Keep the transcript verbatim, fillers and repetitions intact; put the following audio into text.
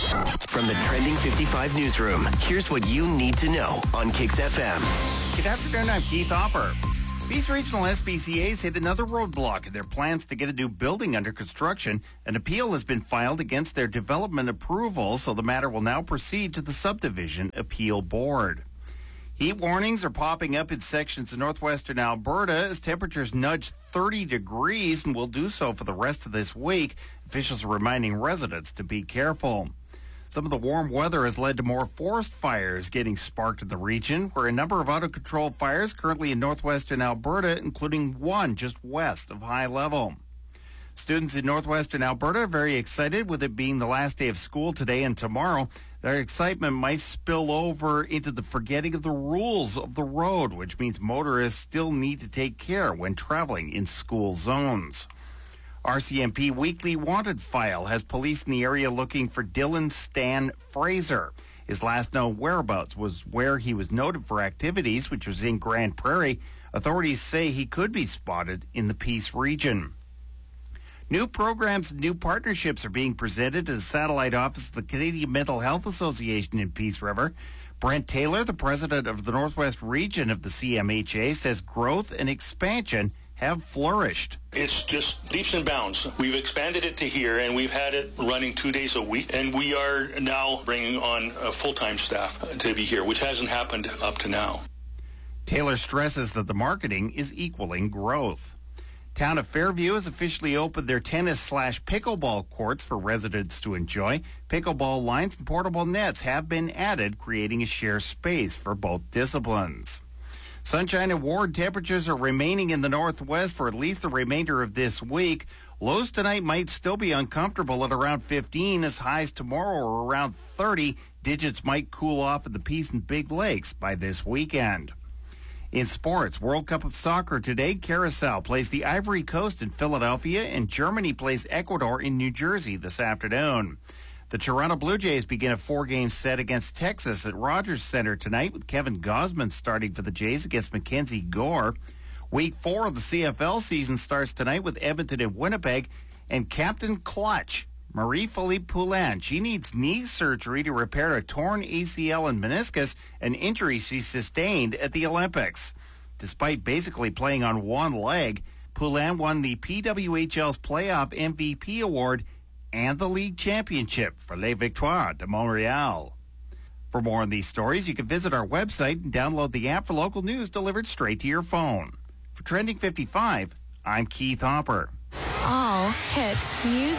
From the Trending fifty-five newsroom, here's what you need to know on Kix F M. Good afternoon, I'm Keith Hopper. Peace Regional S P C As hit another roadblock in their plans to get a new building under construction. An appeal has been filed against their development approval, so the matter will now proceed to the Subdivision Appeal Board. Heat warnings are popping up in sections of northwestern Alberta as temperatures nudge thirty degrees and will do so for the rest of this week. Officials are reminding residents to be careful. Some of the warm weather has led to more forest fires getting sparked in the region, where a number of out-of-control fires currently in northwestern Alberta, including one just west of High Level. Students in northwestern Alberta are very excited with it being the last day of school today and tomorrow. Their excitement might spill over into the forgetting of the rules of the road, which means motorists still need to take care when traveling in school zones. R C M P Weekly Wanted File has police in the area looking for Dylan Stan Fraser. His last known whereabouts was where he was noted for activities, which was in Grand Prairie. Authorities say he could be spotted in the Peace region. New programs and new partnerships are being presented at the satellite office of the Canadian Mental Health Association in Peace River. Brent Taylor, the president of the Northwest region of the C M H A, says growth and expansion have flourished. It's just leaps and bounds. We've expanded it to here, and we've had it running two days a week, and we are now bringing on a full-time staff to be here, which hasn't happened up to now. Taylor stresses that the marketing is equaling growth. Town of Fairview has officially opened their tennis slash pickleball courts for residents to enjoy. Pickleball lines and portable nets have been added, creating a shared space for both disciplines. Sunshine and warm temperatures are remaining in the northwest for at least the remainder of this week. Lows tonight might still be uncomfortable at around fifteen, as highs tomorrow are around thirty. Digits might cool off at the Peace and Big Lakes by this weekend. In sports, World Cup of Soccer today, Curacao plays the Ivory Coast in Philadelphia, and Germany plays Ecuador in New Jersey this afternoon. The Toronto Blue Jays begin a four-game set against Texas at Rogers Center tonight, with Kevin Gausman starting for the Jays against Mackenzie Gore. Week four of the C F L season starts tonight with Edmonton and Winnipeg, and Captain Clutch, Marie-Philippe Poulin. She needs knee surgery to repair a torn A C L and meniscus, an injury she sustained at the Olympics. Despite basically playing on one leg, Poulin won the P W H L's playoff M V P award and the league championship for Les Victoires de Montréal. For more on these stories, you can visit our website and download the app for local news delivered straight to your phone. For Trending fifty-five, I'm Keith Hopper. All hit music.